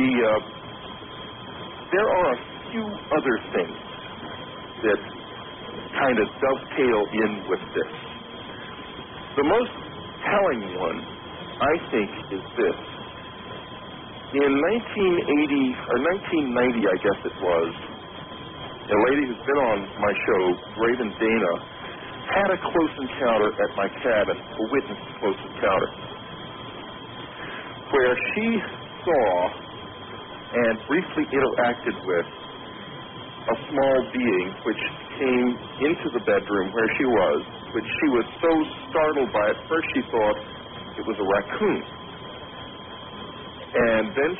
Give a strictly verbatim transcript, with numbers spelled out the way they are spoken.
uh, there are a few other things that kind of dovetail in with this. The most telling one, I think, is this. In nineteen eighty, or nineteen ninety, I guess it was, a lady who's been on my show, Raven Dana, had a close encounter at my cabin, a witness close encounter, where she saw and briefly interacted with a small being which came into the bedroom where she was, which she was so startled by. At first she thought it was a raccoon. And then